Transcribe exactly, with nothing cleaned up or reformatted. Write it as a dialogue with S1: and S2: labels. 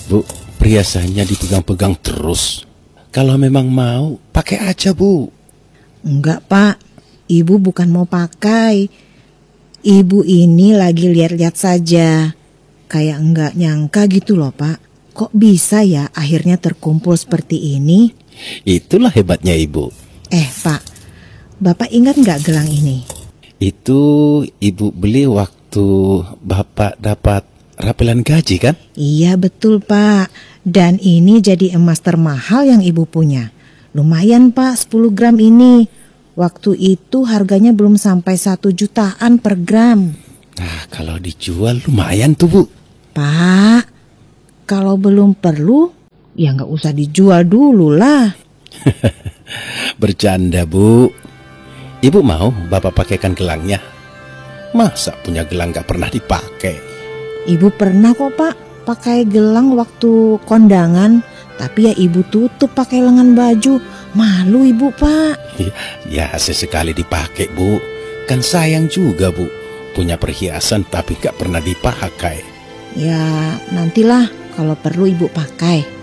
S1: Bu, perhiasannya dipegang-pegang terus. Kalau memang mau, pakai aja, Bu.
S2: Enggak, Pak. Ibu bukan mau pakai. Ibu ini lagi lihat-lihat saja. Kayak enggak nyangka gitu loh, Pak. Kok bisa ya akhirnya terkumpul seperti ini?
S1: Itulah hebatnya Ibu.
S2: Eh, Pak. Bapak ingat enggak gelang ini?
S1: Itu Ibu beli waktu Bapak dapat rapelan gaji kan?
S2: Iya betul, Pak. Dan ini jadi emas termahal yang Ibu punya. Lumayan, Pak, sepuluh gram ini. Waktu itu harganya belum sampai satu jutaan per gram.
S1: Nah, kalau dijual lumayan tuh, Bu.
S2: Pak, kalau belum perlu, ya nggak usah dijual dulu lah.
S1: Bercanda, Bu. Ibu mau Bapak pakaikan gelangnya? Masa punya gelang gak pernah dipakai?
S2: Ibu pernah kok, Pak, pakai gelang waktu kondangan. Tapi ya Ibu tutup pakai lengan baju. Malu Ibu, Pak.
S1: Ya, ya sesekali dipakai, Bu. Kan sayang juga, Bu. Punya perhiasan tapi gak pernah dipakai.
S2: Ya nantilah kalau perlu Ibu pakai.